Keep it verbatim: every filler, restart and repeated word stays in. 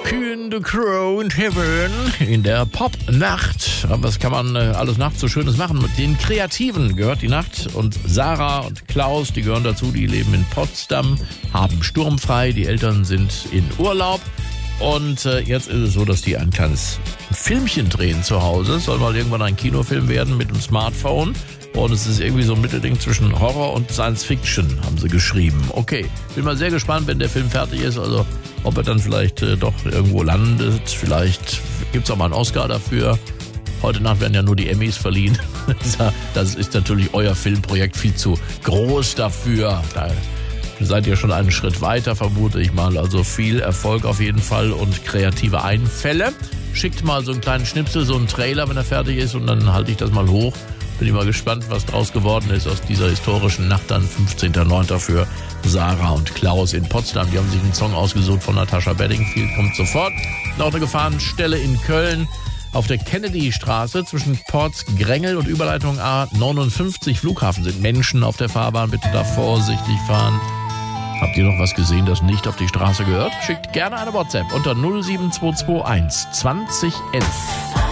Kühn the Crow in Heaven in der Pop-Nacht. Aber was kann man äh, alles nachts so Schönes machen? Mit den Kreativen gehört die Nacht. Und Sarah und Klaus, die gehören dazu, die leben in Potsdam, haben sturmfrei, die Eltern sind in Urlaub. Und äh, jetzt ist es so, dass die ein kleines Filmchen drehen zu Hause. Es soll mal irgendwann ein Kinofilm werden mit dem Smartphone. Und es ist irgendwie so ein Mittelding zwischen Horror und Science Fiction, haben sie geschrieben. Okay, bin mal sehr gespannt, wenn der Film fertig ist. Also ob er dann vielleicht äh, doch irgendwo landet. Vielleicht gibt es auch mal einen Oscar dafür. Heute Nacht werden ja nur die Emmys verliehen. Das ist natürlich euer Filmprojekt viel zu groß dafür. Da seid ihr schon einen Schritt weiter, vermute ich mal. Also viel Erfolg auf jeden Fall und kreative Einfälle. Schickt mal so einen kleinen Schnipsel, so einen Trailer, wenn er fertig ist, und dann halte ich das mal hoch. Bin ich mal gespannt, was draus geworden ist aus dieser historischen Nacht, dann fünfzehnten neunten für Sarah und Klaus in Potsdam. Die haben sich einen Song ausgesucht von Natascha Bedingfield, kommt sofort. Noch eine Gefahrenstelle in Köln auf der Kennedy-Straße zwischen Porz-Grengel und Überleitung A neunundfünfzig Flughafen sind Menschen auf der Fahrbahn. Bitte da vorsichtig fahren. Habt ihr noch was gesehen, das nicht auf die Straße gehört? Schickt gerne eine WhatsApp unter null sieben zwei zwei eins zwanzig elf.